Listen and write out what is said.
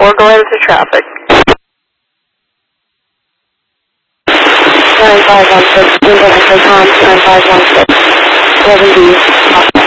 4, go ahead into traffic. 9516, Window Echo Tom, 9516, 11B.